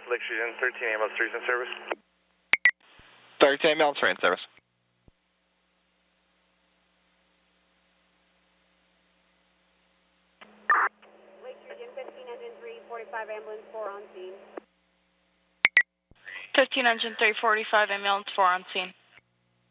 Lake Street, 13 ambulance 3's in service. 13 ambulance 3 in service. Lake Street, 15 engine 3, 45 ambulance 4 on scene. 15 engine 3, 45 ambulance 4 on scene.